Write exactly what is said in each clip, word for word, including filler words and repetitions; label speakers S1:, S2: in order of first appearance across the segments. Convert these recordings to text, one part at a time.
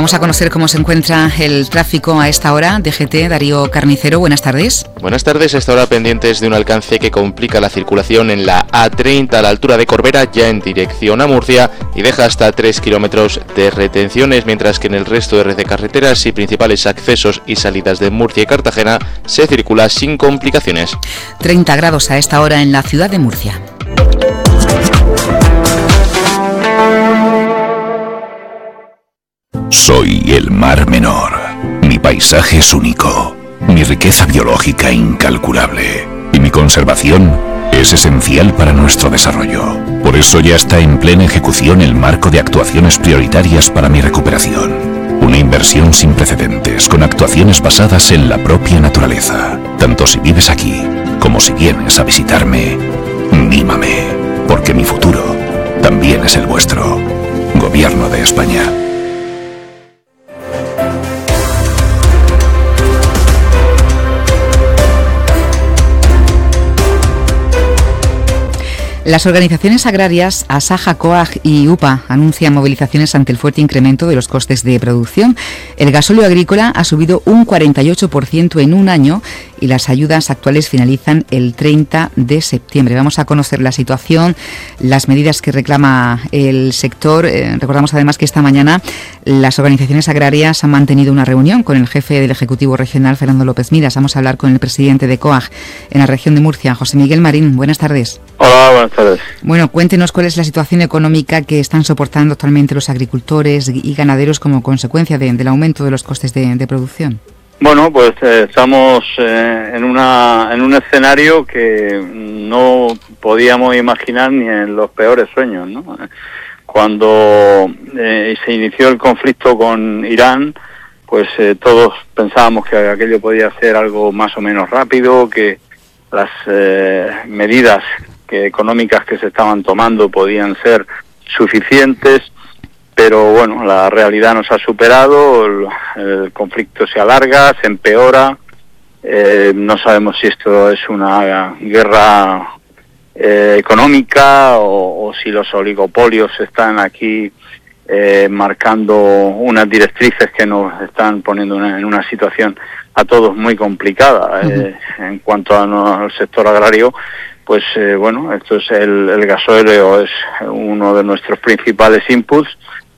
S1: Vamos a conocer cómo se encuentra el tráfico a esta hora. D G T, Darío Carnicero, buenas tardes.
S2: Buenas tardes, a esta hora pendientes de un alcance que complica la circulación en la A treinta a la altura de Corbera, ya en dirección a Murcia, y deja hasta tres kilómetros de retenciones, mientras que en el resto de red de carreteras y principales accesos y salidas de Murcia y Cartagena se circula sin complicaciones.
S1: treinta grados a esta hora en la ciudad de Murcia.
S3: Soy el Mar Menor. Mi paisaje es único, mi riqueza biológica incalculable y mi conservación es esencial para nuestro desarrollo. Por eso ya está en plena ejecución el marco de actuaciones prioritarias para mi recuperación. Una inversión sin precedentes, con actuaciones basadas en la propia naturaleza. Tanto si vives aquí, como si vienes a visitarme, mímame, porque mi futuro también es el vuestro. Gobierno de España.
S1: Las organizaciones agrarias Asaja, COAG y UPA anuncian movilizaciones ante el fuerte incremento de los costes de producción. El gasóleo agrícola ha subido un cuarenta y ocho por ciento en un año y las ayudas actuales finalizan el treinta de septiembre. Vamos a conocer la situación, las medidas que reclama el sector. Eh, recordamos además que esta mañana las organizaciones agrarias han mantenido una reunión con el jefe del Ejecutivo Regional, Fernando López Miras. Vamos a hablar con el presidente de COAG en la región de Murcia, José Miguel Marín. Buenas tardes.
S4: Hola, buenas tardes.
S1: Bueno, cuéntenos cuál es la situación económica que están soportando actualmente los agricultores y ganaderos como consecuencia de, del aumento de los costes de, de producción.
S4: Bueno, pues eh, estamos eh, en una en un escenario que no podíamos imaginar ni en los peores sueños, ¿no? Cuando eh, se inició el conflicto con Irán, pues eh, todos pensábamos que aquello podía ser algo más o menos rápido, que las eh, medidas que económicas que se estaban tomando podían ser suficientes, pero bueno, la realidad nos ha superado, el, el conflicto se alarga, se empeora, eh, no sabemos si esto es una guerra eh, económica o, o si los oligopolios están aquí eh, marcando unas directrices que nos están poniendo una, en una situación a todos muy complicada. Uh-huh. Eh, en cuanto a no, al sector agrario, pues eh, bueno, esto es el, el gasóleo es uno de nuestros principales inputs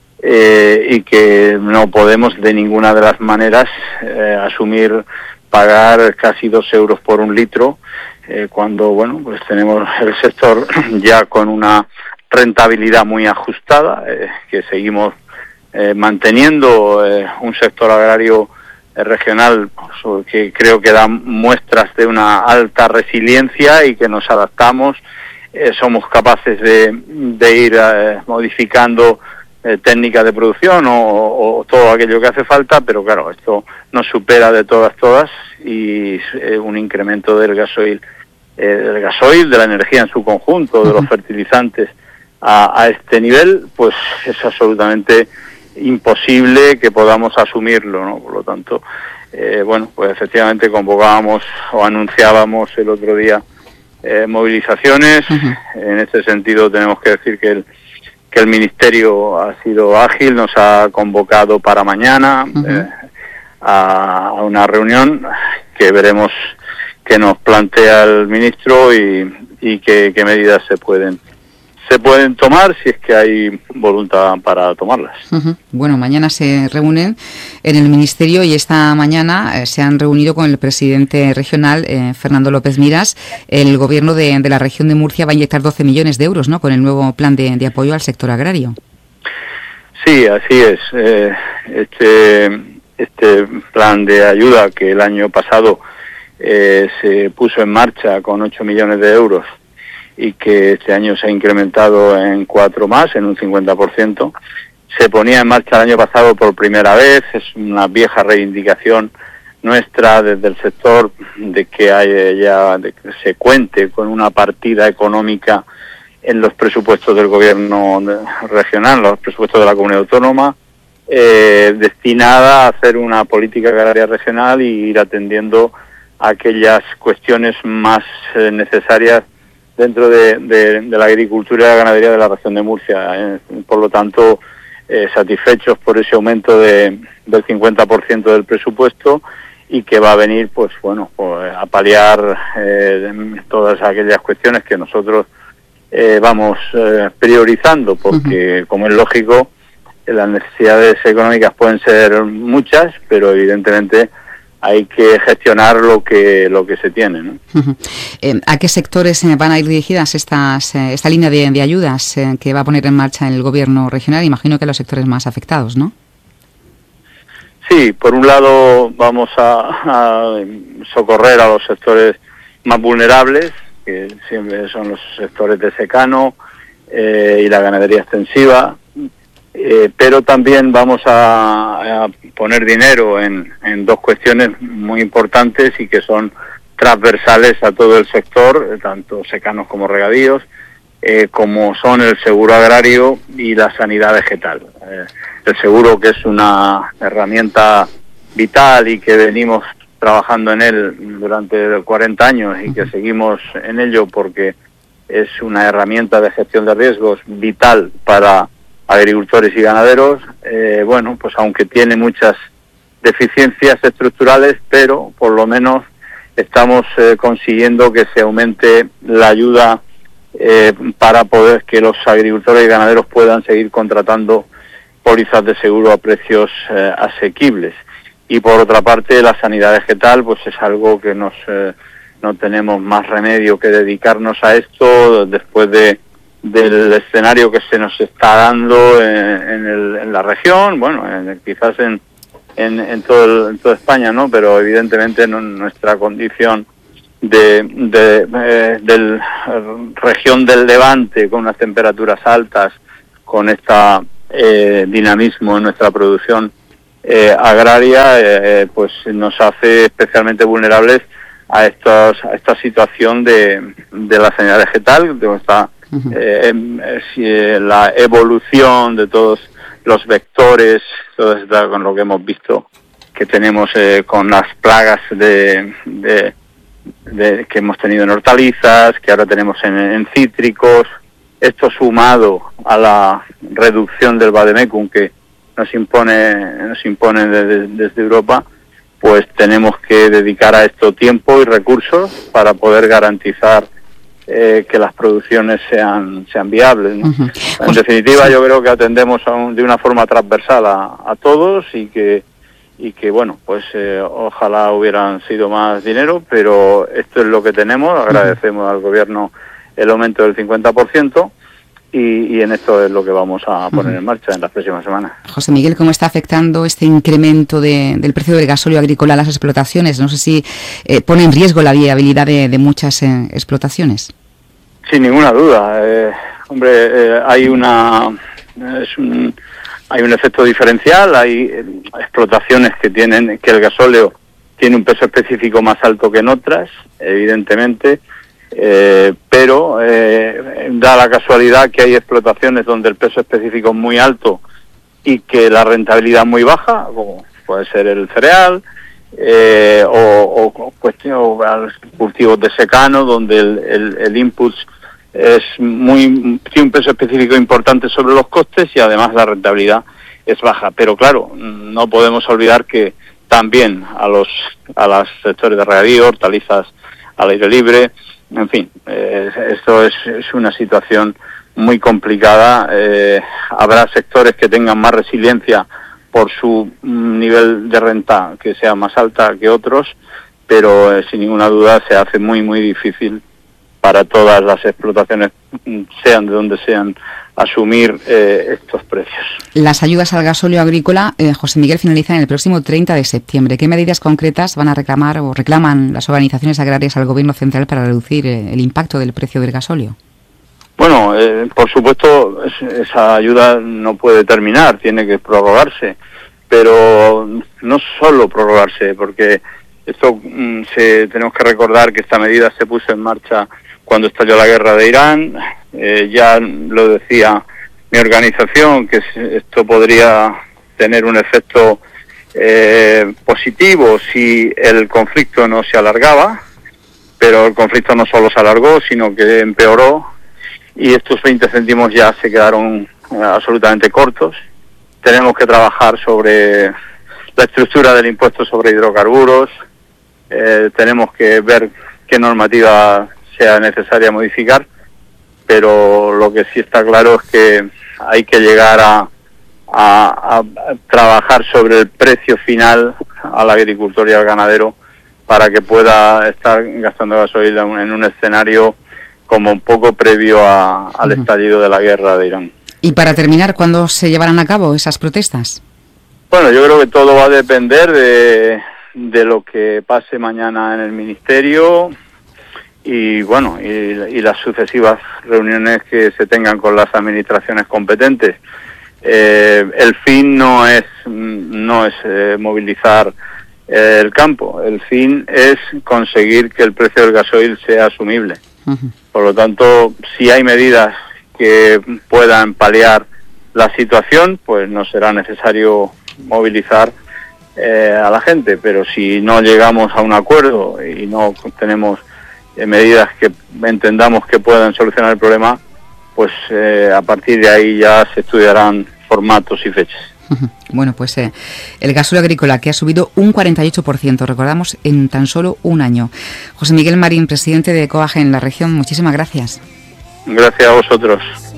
S4: eh, y que no podemos de ninguna de las maneras eh, asumir pagar casi dos euros por un litro eh, cuando bueno pues tenemos el sector ya con una rentabilidad muy ajustada, eh, que seguimos eh, manteniendo eh, un sector agrario regional que creo que da muestras de una alta resiliencia y que nos adaptamos, eh, somos capaces de, de ir eh, modificando eh, técnicas de producción o, o todo aquello que hace falta, pero claro, esto nos supera de todas todas y eh, un incremento del gasoil, eh, del gasoil, de la energía en su conjunto, de los fertilizantes a, a este nivel, pues es absolutamente imposible que podamos asumirlo, ¿no? Por lo tanto, eh, bueno, pues efectivamente convocábamos o anunciábamos el otro día eh, movilizaciones. Uh-huh. En este sentido tenemos que decir que el que el Ministerio ha sido ágil, nos ha convocado para mañana uh-huh. eh, a, a una reunión que veremos qué nos plantea el Ministro y, y qué, qué medidas se pueden se pueden tomar si es que hay voluntad para tomarlas.
S1: Uh-huh. Bueno, mañana se reúnen en el Ministerio y esta mañana eh, se han reunido con el presidente regional, eh, Fernando López Miras. El gobierno de, de la región de Murcia va a inyectar doce millones de euros, ¿no?, con el nuevo plan de, de apoyo al sector agrario.
S4: Sí, así es. Eh, este, este plan de ayuda que el año pasado eh, se puso en marcha con ocho millones de euros y que este año se ha incrementado en cuatro más, en un cincuenta por ciento. Se ponía en marcha el año pasado por primera vez, es una vieja reivindicación nuestra desde el sector de que haya ya, de que se cuente con una partida económica en los presupuestos del gobierno regional, los presupuestos de la comunidad autónoma, eh, destinada a hacer una política agraria regional y ir atendiendo a aquellas cuestiones más eh, necesarias dentro de, de, de la agricultura y la ganadería de la región de Murcia. Eh. Por lo tanto, eh, satisfechos por ese aumento de, del cincuenta por ciento del presupuesto, y que va a venir, pues bueno, pues, a paliar eh, todas aquellas cuestiones que nosotros eh, vamos eh, priorizando, porque, uh-huh. como es lógico, las necesidades económicas pueden ser muchas, pero evidentemente hay que gestionar lo que lo que se tiene, ¿no?
S1: Uh-huh. Eh, ¿A qué sectores eh, van a ir dirigidas estas eh, esta línea de, de ayudas eh, que va a poner en marcha el gobierno regional? Imagino que a los sectores más afectados, ¿no?
S4: Sí, por un lado vamos a, a socorrer a los sectores más vulnerables, que siempre son los sectores de secano eh, y la ganadería extensiva, eh, pero también vamos a, a poner dinero en, en dos cuestiones muy importantes y que son transversales a todo el sector, tanto secanos como regadíos, eh, como son el seguro agrario y la sanidad vegetal. Eh, el seguro, que es una herramienta vital y que venimos trabajando en él durante cuarenta años y que seguimos en ello porque es una herramienta de gestión de riesgos vital para agricultores y ganaderos, eh, bueno, pues aunque tiene muchas deficiencias estructurales, pero por lo menos estamos eh, consiguiendo que se aumente la ayuda eh, para poder que los agricultores y ganaderos puedan seguir contratando pólizas de seguro a precios eh, asequibles. Y por otra parte, la sanidad vegetal, pues es algo que nos eh, no tenemos más remedio que dedicarnos a esto después de del escenario que se nos está dando en, en, el, en la región, bueno, en, quizás en, en, en, todo el, en toda España, ¿no? Pero evidentemente no, nuestra condición de, de, eh, del región del Levante, con unas temperaturas altas, con esta eh, dinamismo en nuestra producción eh, agraria, eh, pues nos hace especialmente vulnerables a, estos, a esta situación de, de la sanidad vegetal, de esta Uh-huh. Eh, eh, la evolución de todos los vectores, todo esto con lo que hemos visto que tenemos eh, con las plagas de, de, de que hemos tenido en hortalizas, que ahora tenemos en, en cítricos, esto sumado a la reducción del vademecum que nos impone nos impone desde, desde Europa, pues tenemos que dedicar a esto tiempo y recursos para poder garantizar Eh, que las producciones sean sean viables, ¿no? Uh-huh. En pues, definitiva, sí. Yo creo que atendemos a un, de una forma transversal a, a todos y que y que bueno, pues eh, ojalá hubieran sido más dinero, pero esto es lo que tenemos. Agradecemos uh-huh. al gobierno el aumento del cincuenta por ciento y, y en esto es lo que vamos a poner uh-huh. en marcha en las próximas semanas.
S1: José Miguel, ¿cómo está afectando este incremento de, del precio del gasóleo agrícola a las explotaciones? No sé si eh, pone en riesgo la viabilidad de, de muchas eh, explotaciones.
S4: Sin ninguna duda, eh, hombre, eh, hay una es un, hay un efecto diferencial, hay eh, explotaciones que tienen que el gasóleo tiene un peso específico más alto que en otras, evidentemente, eh, pero eh, da la casualidad que hay explotaciones donde el peso específico es muy alto y que la rentabilidad es muy baja, como puede ser el cereal, eh, o, o, cuestión, o cultivos de secano donde el, el, el input es muy tiene un peso específico importante sobre los costes y además la rentabilidad es baja. Pero claro, no podemos olvidar que también a los a los sectores de regadío, hortalizas al aire libre, en fin, eh, esto es, es una situación muy complicada. Eh, habrá sectores que tengan más resiliencia por su nivel de renta que sea más alta que otros, pero eh, sin ninguna duda se hace muy muy difícil para todas las explotaciones, sean de donde sean, asumir eh, estos precios.
S1: Las ayudas al gasóleo agrícola, eh, José Miguel, finalizan el próximo treinta de septiembre. ¿Qué medidas concretas van a reclamar o reclaman las organizaciones agrarias al Gobierno central para reducir eh, el impacto del precio del gasóleo?
S4: Bueno, eh, por supuesto, esa ayuda no puede terminar, tiene que prorrogarse, pero no solo prorrogarse, porque esto mm, se, tenemos que recordar que esta medida se puso en marcha cuando estalló la guerra de Irán. Eh, ya lo decía mi organización, que esto podría tener un efecto eh, positivo si el conflicto no se alargaba, pero el conflicto no solo se alargó, sino que empeoró, y estos veinte céntimos ya se quedaron eh, absolutamente cortos, tenemos que trabajar sobre la estructura del impuesto sobre hidrocarburos, eh, tenemos que ver qué normativa sea necesaria modificar, pero lo que sí está claro es que hay que llegar a, a, a trabajar sobre el precio final al agricultor y al ganadero para que pueda estar gastando gasoil en un escenario como un poco previo a, al uh-huh. estallido de la guerra de Irán.
S1: Y para terminar, ¿cuándo se llevarán a cabo esas protestas?
S4: Bueno, yo creo que todo va a depender de, de lo que pase mañana en el Ministerio y bueno, y, y las sucesivas reuniones que se tengan con las administraciones competentes. Eh, el fin no es no es eh, movilizar eh, el campo, el fin es conseguir que el precio del gasoil sea asumible. Uh-huh. Por lo tanto, si hay medidas que puedan paliar la situación, pues no será necesario movilizar eh, a la gente, pero si no llegamos a un acuerdo y no tenemos eh, medidas que entendamos que puedan solucionar el problema, pues eh, a partir de ahí ya se estudiarán formatos y fechas.
S1: Bueno, pues eh, el gasóleo agrícola que ha subido un cuarenta y ocho por ciento, recordamos, en tan solo un año. José Miguel Marín, presidente de COAG en la región, muchísimas gracias.
S4: Gracias a vosotros.